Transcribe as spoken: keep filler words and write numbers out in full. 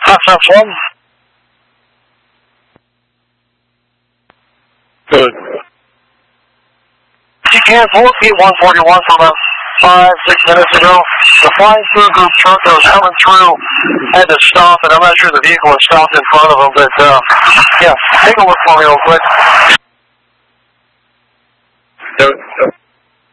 Process one. Good. You can locate one forty-one from about five, six minutes ago. The flying through group truck that was coming through had to stop, and I'm not sure the vehicle was stopped in front of them, but uh, yeah, take a look for me real quick. Yep.